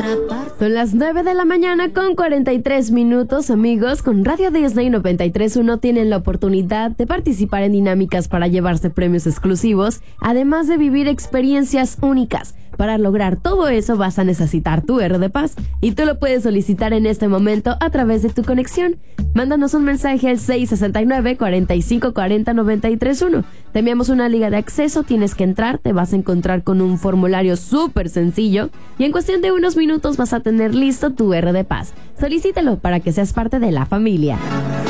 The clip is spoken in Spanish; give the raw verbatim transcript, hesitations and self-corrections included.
Son las nueve de la mañana con cuarenta y tres minutos, amigos. Con Radio Disney noventa y tres punto uno tienen la oportunidad de participar en dinámicas para llevarse premios exclusivos, además de vivir experiencias únicas. Para lograr todo eso vas a necesitar tu R de Paz y tú lo puedes solicitar en este momento a través de tu conexión. Mándanos un mensaje al seis sesenta y nueve, cuarenta y cinco cuarenta, noventa y tres uno. Te enviamos una liga de acceso, tienes que entrar, te vas a encontrar con un formulario súper sencillo y en cuestión de unos minutos vas a tener listo tu R de Paz. Solicítalo para que seas parte de la familia.